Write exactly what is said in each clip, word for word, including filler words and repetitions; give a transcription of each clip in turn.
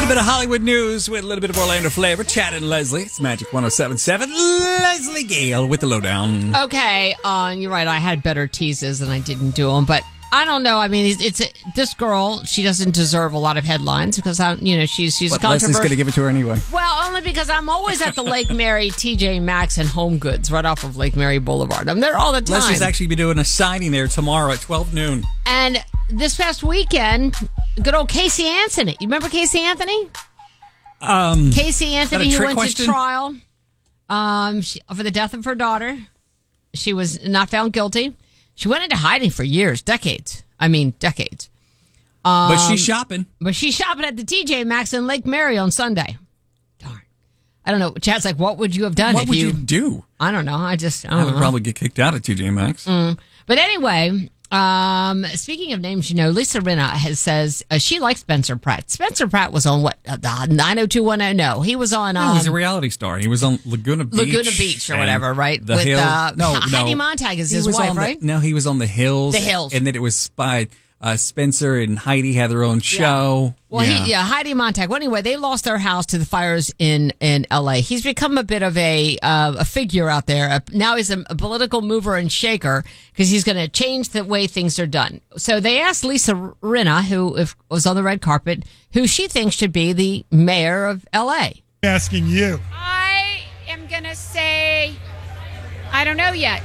bit of Hollywood news with a little bit of Orlando flavor. Chad and Leslie. It's Magic one oh seven point seven. Leslie Gale with the lowdown. Okay, uh, you're right. I had better teases and I didn't do them, but I don't know. I mean, it's, it's a, this girl. She doesn't deserve a lot of headlines because I, you know, she's she's But controversial. Leslie's going to give it to her anyway. Well, only because I'm always at the Lake Mary T J Maxx and Home Goods right off of Lake Mary Boulevard. I'm there all the time. Leslie's actually be doing a signing there tomorrow at twelve noon. And this past weekend, good old Casey Anthony. You remember Casey Anthony? Um, Casey Anthony, who went question? to trial um, she, for the death of her daughter. She was not found guilty. She went into hiding for years, decades. I mean, decades. Um, but she's shopping. But she's shopping at the T J Maxx in Lake Mary on Sunday. Darn. I don't know. Chad's like, what would you have done What if would you... you do? I don't know. I just... I, I don't would know. probably get kicked out of T J Maxx. Mm. But anyway, um, speaking of names, you know, Lisa Rinna has says uh, she likes Spencer Pratt. Spencer Pratt was on what? Uh, nine oh two one oh? No, he was on... Um, no, he was a reality star. He was on Laguna Beach. Laguna Beach or whatever, right? The With, Hill. Uh, no, no. Heidi Montag is He his was wife, on the- right? No, he was on The Hills. The Hills. And then it was by uh, Spencer and Heidi had their own show. Well, yeah. he, yeah, Heidi Montag. Well, anyway, they lost their house to the fires in, in L A. He's become a bit of a uh, a figure out there. Uh, now he's a, a political mover and shaker because he's going to change the way things are done. So they asked Lisa Rinna, who if, was on the red carpet, who she thinks should be the mayor of L A. Asking you. I am going to say, I don't know yet.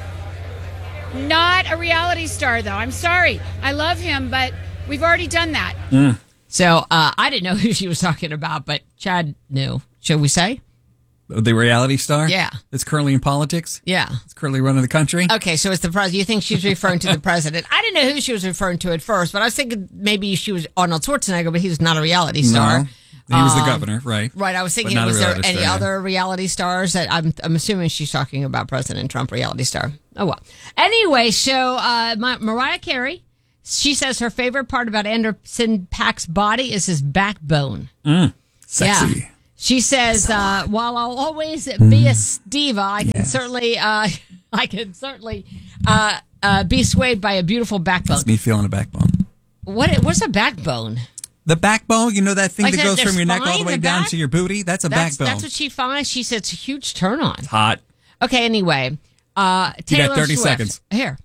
Not a reality star, though. I'm sorry. I love him, but we've already done that. Mm. So uh, I didn't know who she was talking about, but Chad knew. Should we say? The reality star? Yeah. That's currently in politics? Yeah. It's currently running the country? Okay, so it's the president. You think she's referring to the president? I didn't know who she was referring to at first, but I was thinking maybe she was Arnold Schwarzenegger, but he's not a reality star. No. He was the Um, governor, right? Right. I was thinking, But not a was there reality any star, yeah. other reality stars that I'm, I'm assuming she's talking about President Trump reality star. Oh, well. Anyway, so uh, my, Mariah Carey, she says her favorite part about Anderson .Paak's body is his backbone. Mm, sexy. Yeah. She says, uh, while I'll always be a diva, I can Yes. certainly, uh, I can certainly uh, uh, be swayed by a beautiful backbone. That's me feeling a backbone. What? What's a backbone? The backbone, you know that thing Like that the- goes their from your neck all the spine, way the down back? to your booty? That's a That's, backbone. that's what she finds. She said it's a huge turn on. It's hot. Okay, anyway. Uh, You Taylor got thirty Swift. seconds. Here.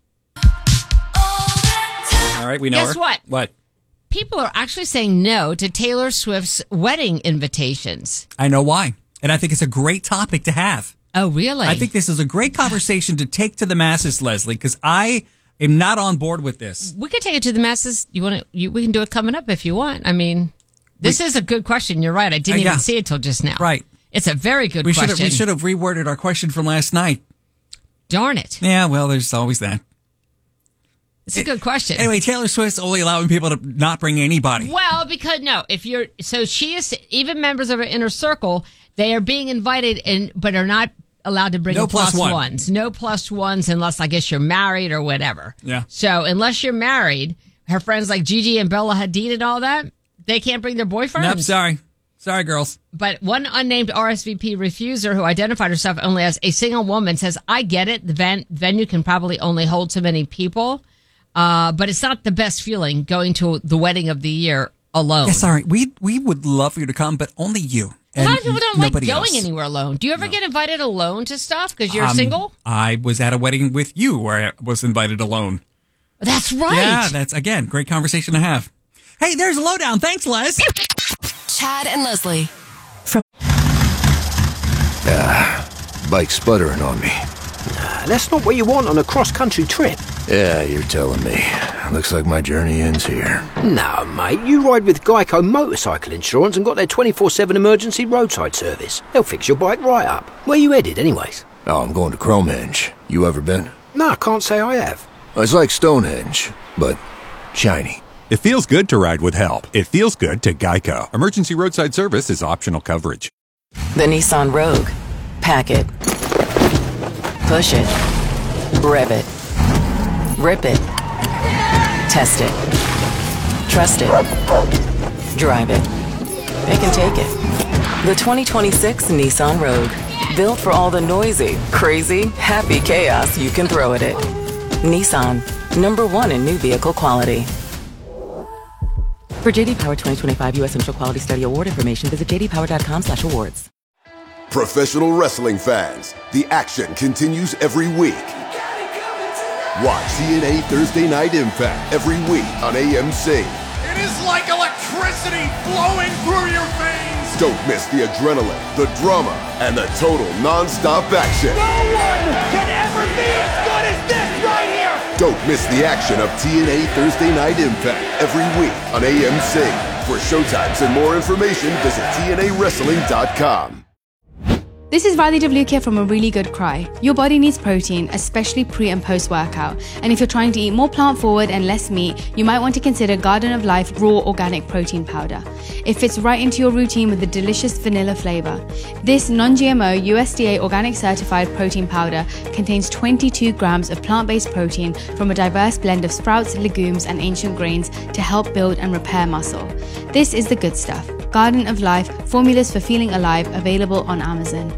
All right, we know Guess her. what? What? People are actually saying no to Taylor Swift's wedding invitations. I know why. And I think it's a great topic to have. Oh, really? I think this is a great conversation to take to the masses, Leslie, because I am not on board with this. We could take it to the masses. You want to? You, we can do it coming up if you want. I mean, this We- is a good question. You're right. I didn't Uh, yeah. even see it till just now. Right. It's a very good We should question. have we should have reworded our question from last night. Darn it. Yeah, well, there's always that. It's a good question. Anyway, Taylor Swift's only allowing people to not bring anybody. Well, because no, if you're so she is even members of her inner circle, they are being invited and but are not allowed to bring No in plus plus one. ones. No plus ones unless I guess you're married or whatever. Yeah. So unless you're married, her friends like Gigi and Bella Hadid and all that, they can't bring their boyfriends. Nope, sorry. Sorry, girls. But one unnamed R S V P refuser who identified herself only as a single woman says, I get it. The van- venue can probably only hold so many people. Uh, but it's not the best feeling going to the wedding of the year alone. Yeah, sorry. We we would love for you to come, but only you. A lot and of people don't like nobody going else. anywhere alone. Do you ever get invited alone to stuff because you're Um, single? I was at a wedding with you where I was invited alone. That's right. Yeah, that's, again, great conversation to have. Hey, there's a lowdown. Thanks, Les. Chad and Leslie. Bike sputtering on me. That's not what you want on a cross-country trip. Yeah, you're telling me. Looks like my journey ends here. No, mate, you ride with Geico Motorcycle Insurance and got their twenty-four seven emergency roadside service. They'll fix your bike right up. Where you headed, anyways? Oh, I'm going to Cromenge. You ever been? No, I can't say I have. It's like Stonehenge, but shiny. It feels good to ride with help. It feels good to Geico. Emergency roadside service is optional coverage. The Nissan Rogue. Pack it. Push it. Rev it. Rip it. Test it. Trust it. Drive it. It can take it. The twenty twenty-six Nissan Rogue. Built for all the noisy, crazy, happy chaos you can throw at it. Nissan. Number one in new vehicle quality. For J D Power twenty twenty-five U S Central Quality Study Award information, visit j d power dot com slash awards. Professional wrestling fans, the action continues every week. Watch T N A Thursday Night Impact every week on A M C. It is like electricity flowing through your veins. Don't miss the adrenaline, the drama, and the total non-stop action. No one can ever be as good as this right here. Don't miss the action of T N A Thursday Night Impact every week on A M C. For showtimes and more information, visit T N A wrestling dot com. This is Riley DeVlukia from A Really Good Cry. Your body needs protein, especially pre and post workout. And if you're trying to eat more plant forward and less meat, you might want to consider Garden of Life Raw Organic Protein Powder. It fits right into your routine with a delicious vanilla flavor. This non-G M O U S D A organic certified protein powder contains twenty-two grams of plant-based protein from a diverse blend of sprouts, legumes, and ancient grains to help build and repair muscle. This is the good stuff. Garden of Life, formulas for feeling alive, available on Amazon.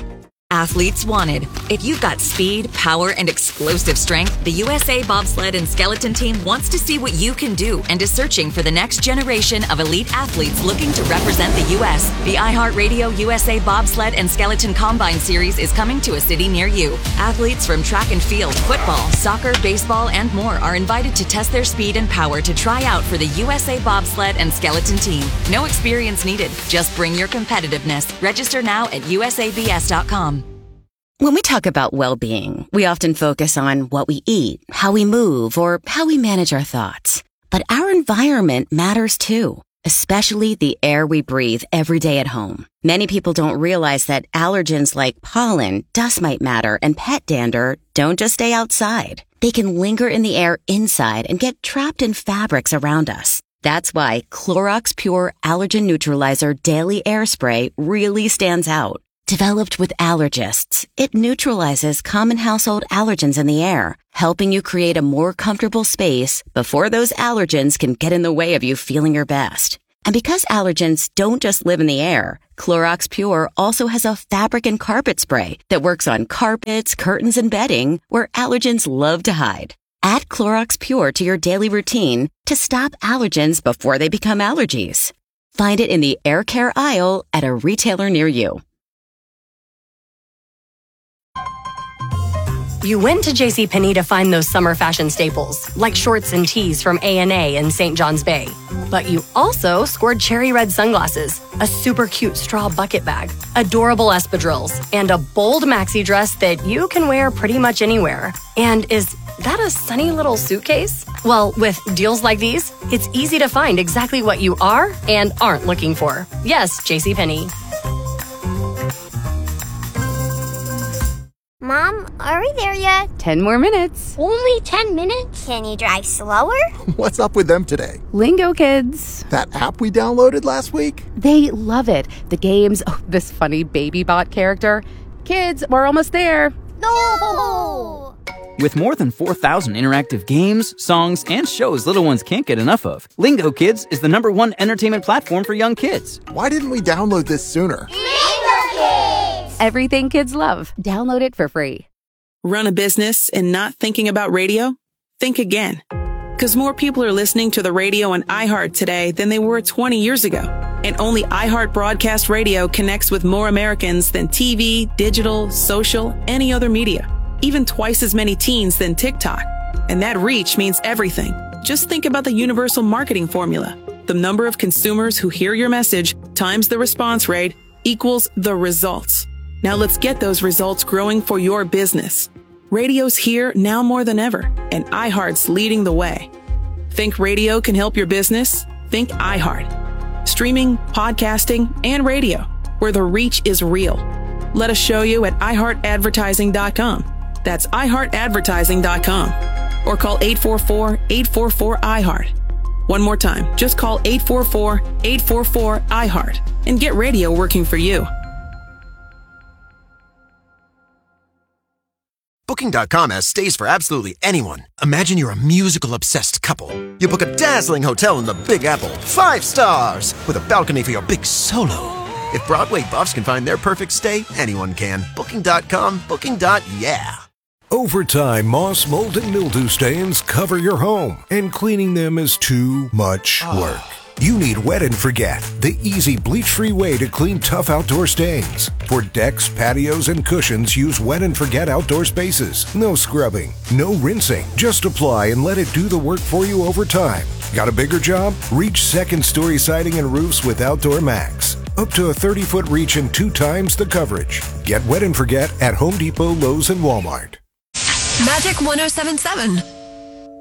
Athletes wanted. If you've got speed, power, and explosive strength, the U S A Bobsled and Skeleton Team wants to see what you can do and is searching for the next generation of elite athletes looking to represent the U S The iHeartRadio U S A Bobsled and Skeleton Combine Series is coming to a city near you. Athletes from track and field, football, soccer, baseball, and more are invited to test their speed and power to try out for the U S A Bobsled and Skeleton Team. No experience needed. Just bring your competitiveness. Register now at U S A B S dot com. When we talk about well-being, we often focus on what we eat, how we move, or how we manage our thoughts. But our environment matters too, especially the air we breathe every day at home. Many people don't realize that allergens like pollen, dust mite matter, and pet dander don't just stay outside. They can linger in the air inside and get trapped in fabrics around us. That's why Clorox Pure Allergen Neutralizer Daily Air Spray really stands out. Developed with allergists, it neutralizes common household allergens in the air, helping you create a more comfortable space before those allergens can get in the way of you feeling your best. And because allergens don't just live in the air, Clorox Pure also has a fabric and carpet spray that works on carpets, curtains, and bedding where allergens love to hide. Add Clorox Pure to your daily routine to stop allergens before they become allergies. Find it in the air care aisle at a retailer near you. You went to JCPenney to find those summer fashion staples, like shorts and tees from A and A in Saint John's Bay. But you also scored cherry red sunglasses, a super cute straw bucket bag, adorable espadrilles, and a bold maxi dress that you can wear pretty much anywhere. And is that a sunny little suitcase? Well, with deals like these, it's easy to find exactly what you are and aren't looking for. Yes, JCPenney. Mom, are we there yet? Ten more minutes. Only ten minutes? Can you drive slower? What's up with them today? Lingo Kids. That app we downloaded last week? They love it. The games, oh, this funny baby bot character. Kids, we're almost there. No! With more than four thousand interactive games, songs, and shows little ones can't get enough of, Lingo Kids is the number one entertainment platform for young kids. Why didn't we download this sooner? Lingo Kids! Everything kids love. Download it for free. Run a business and not thinking about radio? Think again. Because more people are listening to the radio on iHeart today than they were twenty years ago. And only iHeart Broadcast Radio connects with more Americans than T V, digital, social, any other media. Even twice as many teens than TikTok. And that reach means everything. Just think about the universal marketing formula. The number of consumers who hear your message times the response rate equals the results. Now let's get those results growing for your business. Radio's here now more than ever, and iHeart's leading the way. Think radio can help your business? Think iHeart. Streaming, podcasting, and radio, where the reach is real. Let us show you at i heart advertising dot com. That's i heart advertising dot com. Or call eight four four, eight four four, I heart. One more time, just call eight four four, eight four four, I heart and get radio working for you. Booking dot com has stays for absolutely anyone. Imagine you're a musical-obsessed couple. You book a dazzling hotel in the Big Apple, five stars, with a balcony for your big solo. If Broadway buffs can find their perfect stay, anyone can. Booking dot com, booking. Yeah. Over time, moss, mold, and mildew stains cover your home, and cleaning them is too much work. You need Wet and Forget, the easy bleach-free way to clean tough outdoor stains. For decks, patios, and cushions, use Wet and Forget outdoor spaces. No scrubbing, no rinsing. Just apply and let it do the work for you over time. Got a bigger job? Reach second-story siding and roofs with Outdoor Max. Up to a thirty-foot reach and two times the coverage. Get Wet and Forget at Home Depot, Lowe's, and Walmart. Magic one oh seven point seven.